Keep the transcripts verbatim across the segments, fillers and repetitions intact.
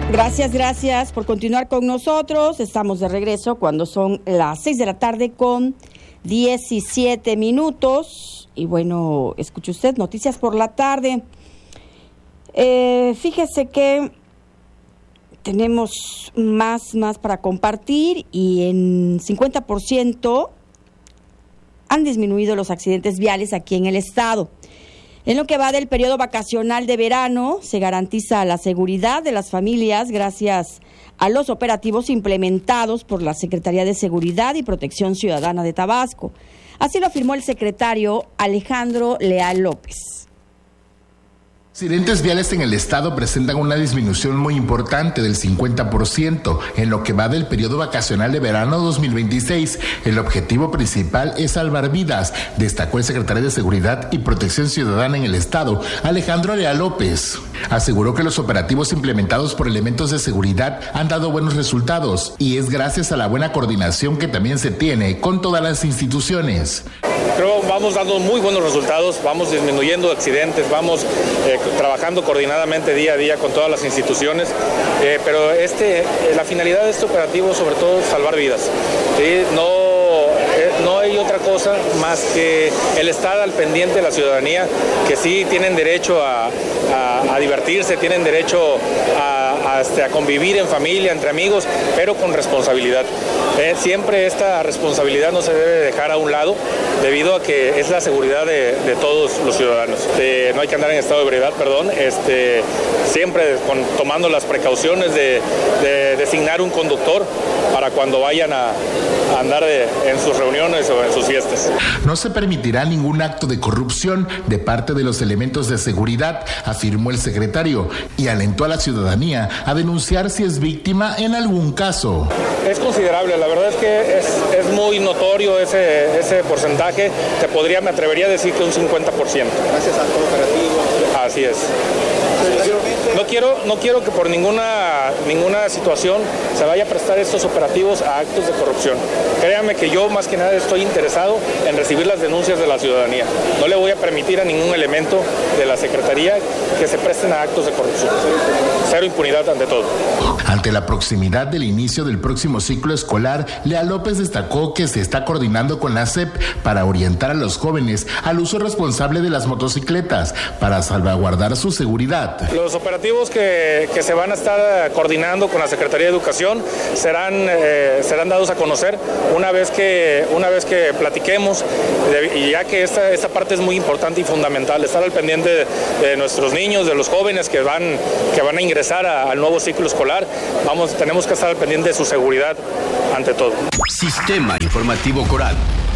Gracias, gracias por continuar con nosotros. Estamos de regreso cuando son las seis de la tarde con diecisiete minutos. Y bueno, escuche usted, noticias por la tarde. Eh, fíjese que tenemos más, más para compartir y en cincuenta por ciento han disminuido los accidentes viales aquí en el estado. En lo que va del periodo vacacional de verano, se garantiza la seguridad de las familias gracias a los operativos implementados por la Secretaría de Seguridad y Protección Ciudadana de Tabasco. Así lo afirmó el secretario Alejandro Leal López. Accidentes viales en el estado presentan una disminución muy importante del cincuenta por ciento en lo que va del periodo vacacional de verano dos mil veintiséis. El objetivo principal es salvar vidas, destacó el secretario de Seguridad y Protección Ciudadana en el estado, Alejandro Leal López. Aseguró que los operativos implementados por elementos de seguridad han dado buenos resultados y es gracias a la buena coordinación que también se tiene con todas las instituciones. Creo que vamos dando muy buenos resultados, vamos disminuyendo accidentes, vamos eh, trabajando coordinadamente día a día con todas las instituciones, eh, pero este, eh, la finalidad de este operativo sobre todo es salvar vidas. ¿Sí? No, eh, no hay otra cosa más que el estar al pendiente de la ciudadanía, que sí tienen derecho a, a, a divertirse, tienen derecho a, a, este, a convivir en familia, entre amigos, pero con responsabilidad. Eh, siempre esta responsabilidad no se debe dejar a un lado, debido a que es la seguridad de, de todos los ciudadanos. Eh, no hay que andar en estado de ebriedad, perdón, este, siempre con, tomando las precauciones de, de designar un conductor para cuando vayan a, a andar de, en sus reuniones o en sus fiestas. No se permitirá ningún acto de corrupción de parte de los elementos de seguridad, afirmó el secretario, y alentó a la ciudadanía a denunciar si es víctima en algún caso. Es considerable, la verdad es que es, es muy notorio ese, ese porcentaje, te podría, me atrevería a decir que un cincuenta por ciento. Gracias al operativo. Así es. No quiero, no quiero que por ninguna, ninguna situación se vaya a prestar estos operativos a actos de corrupción. Créanme que yo más que nada estoy interesado en recibir las denuncias de la ciudadanía. No le voy a permitir a ningún elemento de la Secretaría que se presten a actos de corrupción. Cero impunidad ante todo. Ante la proximidad del inicio del próximo ciclo escolar, Leal López destacó que se está coordinando con la S E P para orientar a los jóvenes al uso responsable de las motocicletas para salvaguardar su seguridad. Los operativos que, que se van a estar coordinando con la Secretaría de Educación serán, eh, serán dados a conocer una vez que, una vez que platiquemos, de, y ya que esta, esta parte es muy importante y fundamental, estar al pendiente de, de nuestros niños, de los jóvenes que van, que van a ingresar a, al nuevo ciclo escolar. Vamos, tenemos que estar al pendiente de su seguridad ante todo. Sistema Informativo Coral.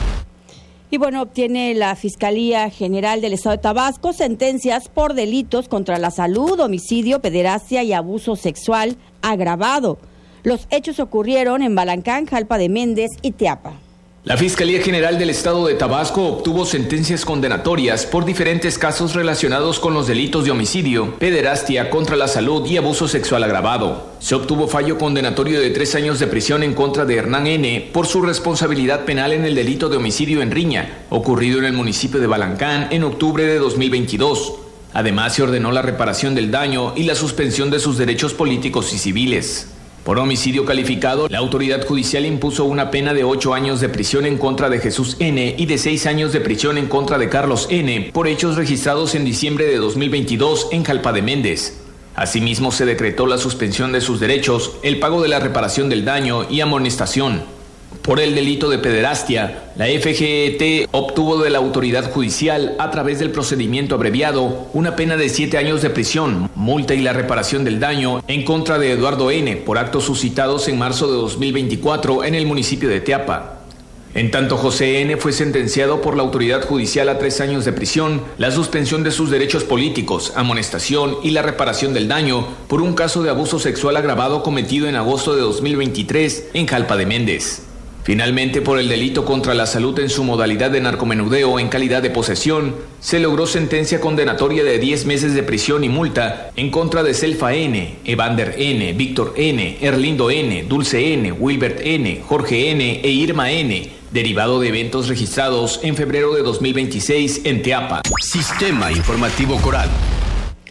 Y bueno, obtiene la Fiscalía General del Estado de Tabasco sentencias por delitos contra la salud, homicidio, pederastia y abuso sexual agravado. Los hechos ocurrieron en Balancán, Jalpa de Méndez y Teapa. La Fiscalía General del Estado de Tabasco obtuvo sentencias condenatorias por diferentes casos relacionados con los delitos de homicidio, pederastia, contra la salud y abuso sexual agravado. Se obtuvo fallo condenatorio de tres años de prisión en contra de Hernán N. por su responsabilidad penal en el delito de homicidio en riña, ocurrido en el municipio de Balancán en octubre de dos mil veintidós. Además, se ordenó la reparación del daño y la suspensión de sus derechos políticos y civiles. Por homicidio calificado, la autoridad judicial impuso una pena de ocho años de prisión en contra de Jesús N. y de seis años de prisión en contra de Carlos N. por hechos registrados en diciembre de dos mil veintidós en Jalpa de Méndez. Asimismo, se decretó la suspensión de sus derechos, el pago de la reparación del daño y amonestación. Por el delito de pederastia, la F G E T obtuvo de la autoridad judicial, a través del procedimiento abreviado, una pena de siete años de prisión, multa y la reparación del daño en contra de Eduardo N. por actos suscitados en marzo de dos mil veinticuatro en el municipio de Teapa. En tanto, José N. fue sentenciado por la autoridad judicial a tres años de prisión, la suspensión de sus derechos políticos, amonestación y la reparación del daño por un caso de abuso sexual agravado cometido en agosto de dos mil veintitrés en Jalpa de Méndez. Finalmente, por el delito contra la salud en su modalidad de narcomenudeo en calidad de posesión, se logró sentencia condenatoria de diez meses de prisión y multa en contra de Selfa N., Evander N., Víctor N., Erlindo N., Dulce N., Wilbert N., Jorge N. e Irma N., derivado de eventos registrados en febrero de dos mil veintiséis en Teapa. Sistema Informativo Coral.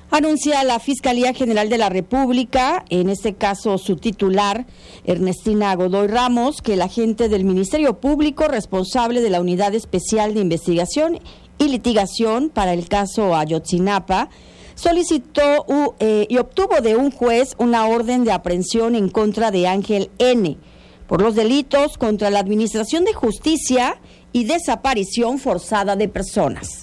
Anuncia la Fiscalía General de la República, en este caso su titular, Ernestina Godoy Ramos, que el agente del Ministerio Público responsable de la Unidad Especial de Investigación y Litigación para el caso Ayotzinapa solicitó uh, eh, y obtuvo de un juez una orden de aprehensión en contra de Ángel N. por los delitos contra la Administración de Justicia y desaparición forzada de personas.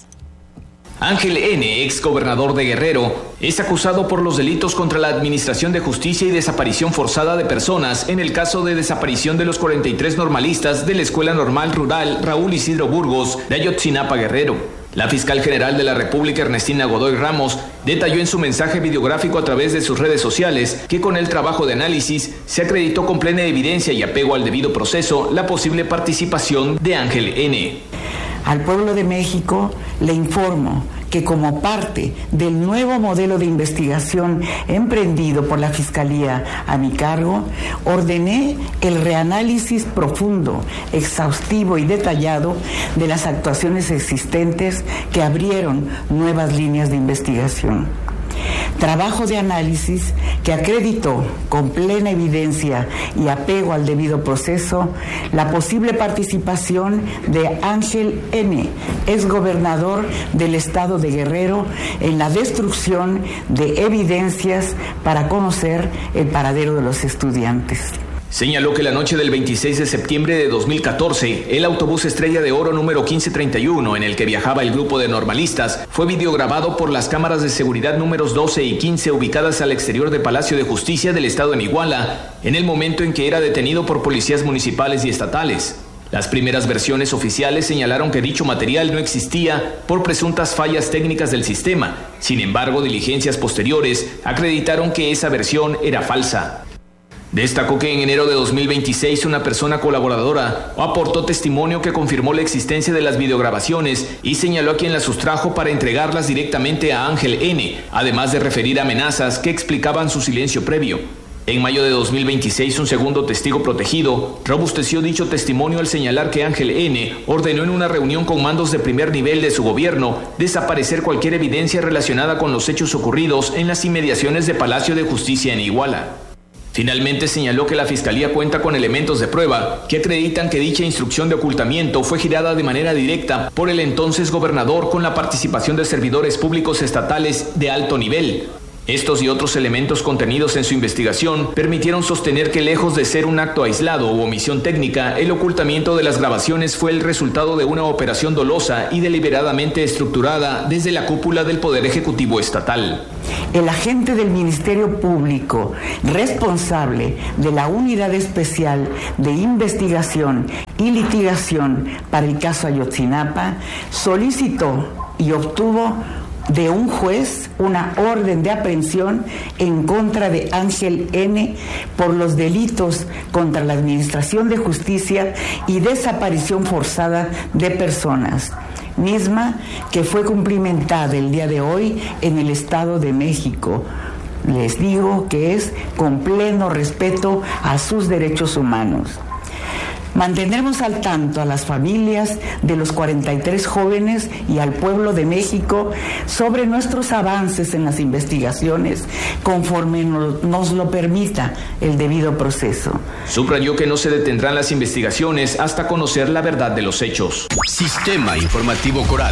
Ángel N., ex gobernador de Guerrero, es acusado por los delitos contra la Administración de Justicia y desaparición forzada de personas en el caso de desaparición de los cuarenta y tres normalistas de la Escuela Normal Rural Raúl Isidro Burgos de Ayotzinapa, Guerrero. La fiscal general de la República, Ernestina Godoy Ramos, detalló en su mensaje videográfico a través de sus redes sociales que con el trabajo de análisis se acreditó con plena evidencia y apego al debido proceso la posible participación de Ángel N. Al pueblo de México le informo que como parte del nuevo modelo de investigación emprendido por la Fiscalía a mi cargo, ordené el reanálisis profundo, exhaustivo y detallado de las actuaciones existentes que abrieron nuevas líneas de investigación. Trabajo de análisis que acreditó con plena evidencia y apego al debido proceso la posible participación de Ángel N., exgobernador del estado de Guerrero, en la destrucción de evidencias para conocer el paradero de los estudiantes. Señaló que la noche del veintiséis de septiembre de dos mil catorce, el autobús Estrella de Oro número quince treinta y uno, en el que viajaba el grupo de normalistas, fue videograbado por las cámaras de seguridad números doce y quince ubicadas al exterior del Palacio de Justicia del Estado en Iguala, en el momento en que era detenido por policías municipales y estatales. Las primeras versiones oficiales señalaron que dicho material no existía por presuntas fallas técnicas del sistema. Sin embargo, diligencias posteriores acreditaron que esa versión era falsa. Destacó que en enero de dos mil veintiséis una persona colaboradora aportó testimonio que confirmó la existencia de las videograbaciones y señaló a quien las sustrajo para entregarlas directamente a Ángel N., además de referir amenazas que explicaban su silencio previo. En mayo de dos mil veintiséis, un segundo testigo protegido robusteció dicho testimonio al señalar que Ángel N. ordenó en una reunión con mandos de primer nivel de su gobierno desaparecer cualquier evidencia relacionada con los hechos ocurridos en las inmediaciones de Palacio de Justicia en Iguala. Finalmente señaló que la Fiscalía cuenta con elementos de prueba que acreditan que dicha instrucción de ocultamiento fue girada de manera directa por el entonces gobernador con la participación de servidores públicos estatales de alto nivel. Estos y otros elementos contenidos en su investigación permitieron sostener que, lejos de ser un acto aislado u omisión técnica, el ocultamiento de las grabaciones fue el resultado de una operación dolosa y deliberadamente estructurada desde la cúpula del Poder Ejecutivo Estatal. El agente del Ministerio Público, responsable de la Unidad Especial de Investigación y Litigación para el caso Ayotzinapa, solicitó y obtuvo de un juez una orden de aprehensión en contra de Ángel N. por los delitos contra la Administración de Justicia y desaparición forzada de personas, misma que fue cumplimentada el día de hoy en el Estado de México. Les digo que es con pleno respeto a sus derechos humanos. Mantendremos al tanto a las familias de los cuarenta y tres jóvenes y al pueblo de México sobre nuestros avances en las investigaciones conforme nos lo permita el debido proceso. Subrayó que no se detendrán las investigaciones hasta conocer la verdad de los hechos. Sistema Informativo Coral.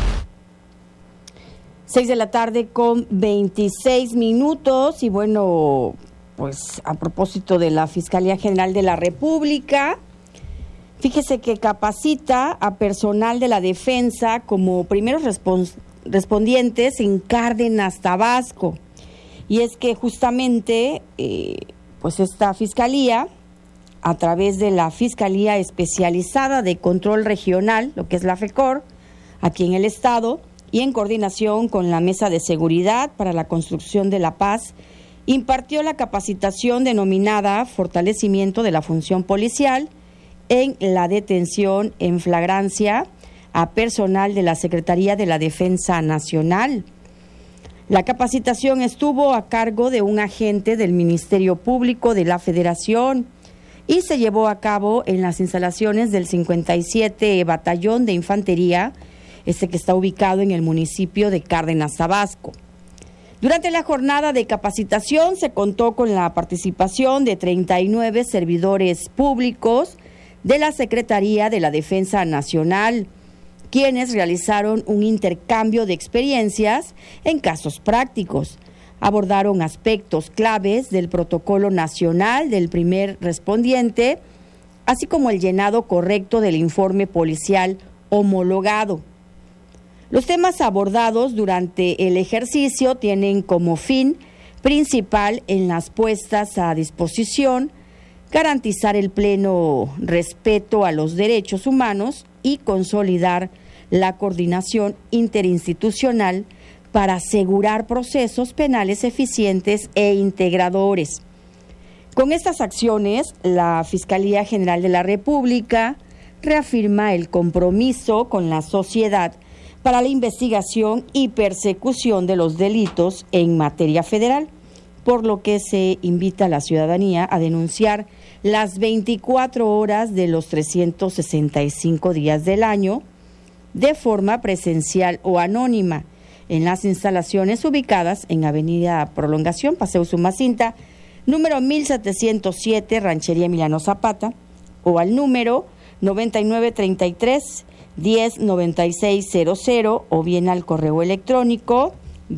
Seis de la tarde con veintiséis minutos y bueno, pues a propósito de la Fiscalía General de la República, fíjese que capacita a personal de la defensa como primeros respons- respondientes en Cárdenas, Tabasco. Y es que justamente, eh, pues esta fiscalía, a través de la Fiscalía Especializada de Control Regional, lo que es la FECOR, aquí en el estado, y en coordinación con la Mesa de Seguridad para la Construcción de la Paz, impartió la capacitación denominada Fortalecimiento de la Función Policial en la detención en flagrancia a personal de la Secretaría de la Defensa Nacional. La capacitación estuvo a cargo de un agente del Ministerio Público de la Federación y se llevó a cabo en las instalaciones del cincuenta y siete Batallón de Infantería, este que está ubicado en el municipio de Cárdenas, Tabasco. Durante la jornada de capacitación se contó con la participación de treinta y nueve servidores públicos de la Secretaría de la Defensa Nacional, quienes realizaron un intercambio de experiencias en casos prácticos. Abordaron aspectos claves del protocolo nacional del primer respondiente, así como el llenado correcto del informe policial homologado. Los temas abordados durante el ejercicio tienen como fin principal en las puestas a disposición garantizar el pleno respeto a los derechos humanos y consolidar la coordinación interinstitucional para asegurar procesos penales eficientes e integradores. Con estas acciones, la Fiscalía General de la República reafirma el compromiso con la sociedad para la investigación y persecución de los delitos en materia federal, por lo que se invita a la ciudadanía a denunciar las veinticuatro horas de los trescientos sesenta y cinco días del año de forma presencial o anónima en las instalaciones ubicadas en Avenida Prolongación, Paseo Sumacinta, número mil setecientos siete, Ranchería Emiliano Zapata, o al número noventa y nueve treinta y tres diez noventa y seis cero cero, o bien al correo electrónico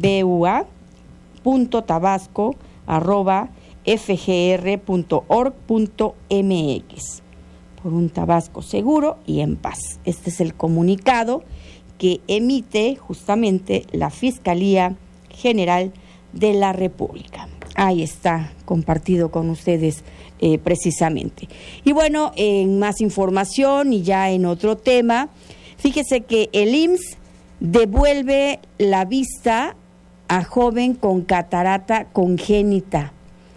bua punto tabasco arroba f g r punto org punto m x. Por un Tabasco seguro y en paz. Este es el comunicado que emite justamente la Fiscalía General de la República. Ahí está, compartido con ustedes eh, precisamente. Y bueno, en más información y ya en otro tema, fíjese que el I M S S devuelve la vista a joven con catarata congénita.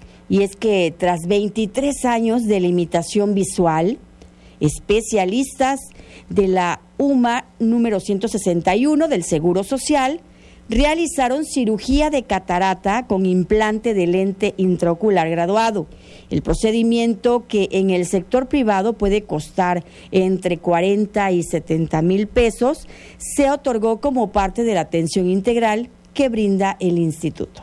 Y es que tras veintitrés años de limitación visual, especialistas de la U M A número ciento sesenta y uno del Seguro Social realizaron cirugía de catarata con implante de lente intraocular graduado. El procedimiento, que en el sector privado puede costar entre cuarenta y setenta mil pesos, se otorgó como parte de la atención integral que brinda el instituto.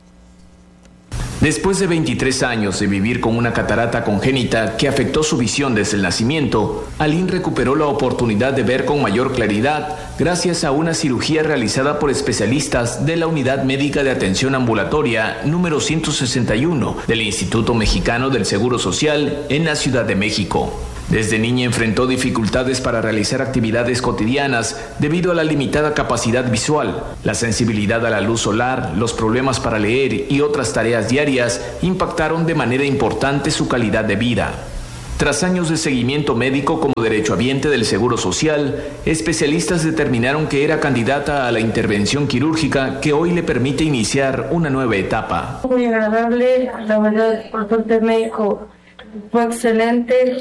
Después de veintitrés años de vivir con una catarata congénita que afectó su visión desde el nacimiento, Aline recuperó la oportunidad de ver con mayor claridad gracias a una cirugía realizada por especialistas de la Unidad Médica de Atención Ambulatoria número ciento sesenta y uno del Instituto Mexicano del Seguro Social en la Ciudad de México. Desde niña enfrentó dificultades para realizar actividades cotidianas debido a la limitada capacidad visual. La sensibilidad a la luz solar, los problemas para leer y otras tareas diarias impactaron de manera importante su calidad de vida. Tras años de seguimiento médico como derechohabiente del Seguro Social, especialistas determinaron que era candidata a la intervención quirúrgica que hoy le permite iniciar una nueva etapa. Muy agradable, la verdad, el consulta médico fue excelente.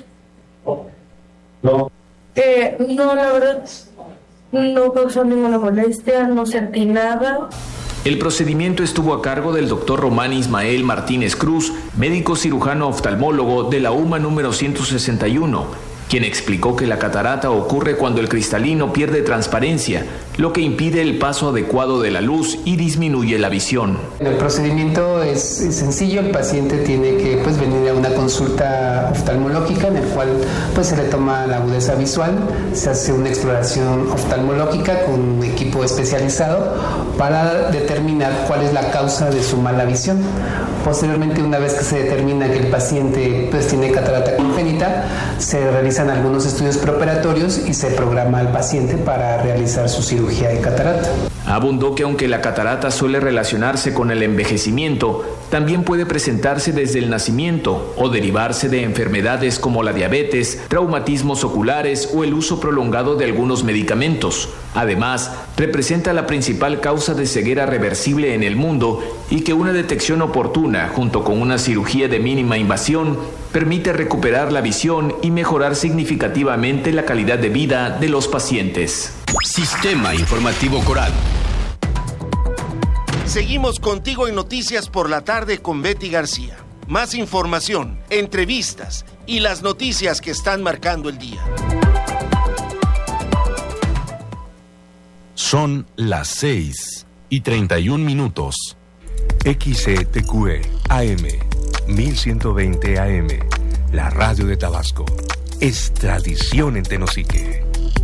No. Eh, no, la verdad, no causó ninguna molestia, no sentí nada. El procedimiento estuvo a cargo del doctor Román Ismael Martínez Cruz, médico cirujano oftalmólogo de la U M A número ciento sesenta y uno, quien explicó que la catarata ocurre cuando el cristalino pierde transparencia, lo que impide el paso adecuado de la luz y disminuye la visión. El procedimiento es sencillo, el paciente tiene que pues, venir a una consulta oftalmológica en el cual pues, se le toma la agudeza visual, se hace una exploración oftalmológica con un equipo especializado para determinar cuál es la causa de su mala visión. Posteriormente, una vez que se determina que el paciente pues, tiene catarata congénita, se realizan algunos estudios preoperatorios y se programa al paciente para realizar su cirugía de catarata. Abundó que aunque la catarata suele relacionarse con el envejecimiento, también puede presentarse desde el nacimiento o derivarse de enfermedades como la diabetes, traumatismos oculares o el uso prolongado de algunos medicamentos. Además, representa la principal causa de ceguera reversible en el mundo y que una detección oportuna, junto con una cirugía de mínima invasión, permite recuperar la visión y mejorar significativamente la calidad de vida de los pacientes. Sistema Informativo Coral. Seguimos contigo en Noticias por la Tarde con Betty García. Más información, entrevistas y las noticias que están marcando el día. Son las seis y treinta y un minutos. X E T Q E A M mil ciento veinte A M, la radio de Tabasco. Es tradición en Tenosique.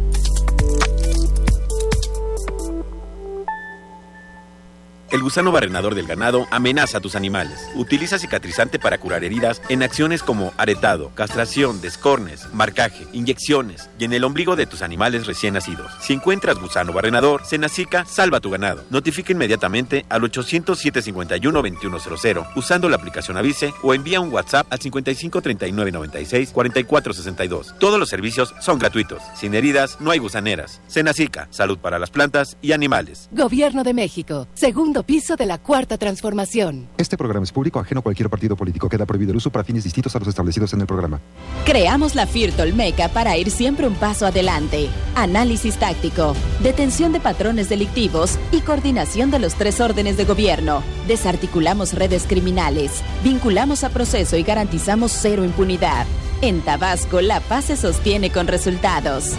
El gusano barrenador del ganado amenaza a tus animales. Utiliza cicatrizante para curar heridas en acciones como aretado, castración, descornes, marcaje, inyecciones y en el ombligo de tus animales recién nacidos. Si encuentras gusano barrenador, Senacica, salva tu ganado. Notifica inmediatamente al ochocientos, siete cincuenta y uno, veintiuno cero cero usando la aplicación Avise o envía un WhatsApp al cincuenta y cinco, treinta y nueve, noventa y seis, cuarenta y cuatro sesenta y dos. Todos los servicios son gratuitos. Sin heridas, no hay gusaneras. Senacica, salud para las plantas y animales. Gobierno de México. Segundo piso de la Cuarta Transformación. Este programa es público, ajeno a cualquier partido político. Queda prohibido el uso para fines distintos a los establecidos en el programa. Creamos la FIRT Olmeca para ir siempre un paso adelante. Análisis táctico, detención de patrones delictivos y coordinación de los tres órdenes de gobierno. Desarticulamos redes criminales, vinculamos a proceso y garantizamos cero impunidad. En Tabasco, la paz se sostiene con resultados.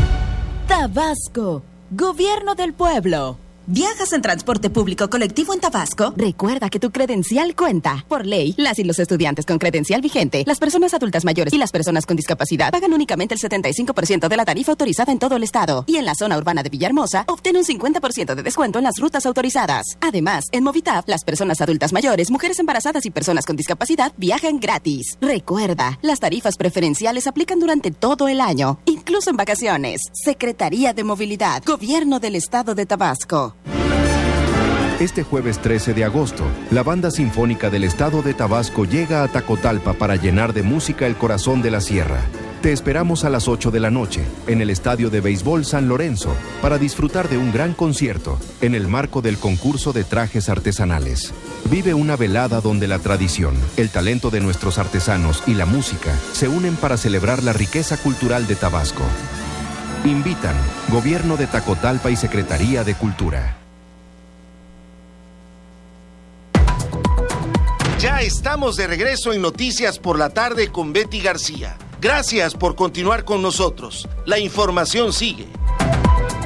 Tabasco, Gobierno del Pueblo. ¿Viajas en transporte público colectivo en Tabasco? Recuerda que tu credencial cuenta. Por ley, las y los estudiantes con credencial vigente, las personas adultas mayores y las personas con discapacidad pagan únicamente el setenta y cinco por ciento de la tarifa autorizada en todo el estado. Y en la zona urbana de Villahermosa, obtén un cincuenta por ciento de descuento en las rutas autorizadas. Además, en Movitap, las personas adultas mayores, mujeres embarazadas y personas con discapacidad viajan gratis. Recuerda, las tarifas preferenciales aplican durante todo el año, incluso en vacaciones. Secretaría de Movilidad, Gobierno del Estado de Tabasco. Este jueves trece de agosto, la Banda Sinfónica del Estado de Tabasco llega a Tacotalpa para llenar de música el corazón de la sierra. Te esperamos a las ocho de la noche, en el Estadio de Béisbol San Lorenzo, para disfrutar de un gran concierto, en el marco del concurso de trajes artesanales. Vive una velada donde la tradición, el talento de nuestros artesanos y la música se unen para celebrar la riqueza cultural de Tabasco. Invitan Gobierno de Tacotalpa y Secretaría de Cultura. Ya estamos de regreso en Noticias por la Tarde con Betty García. Gracias por continuar con nosotros. La información sigue.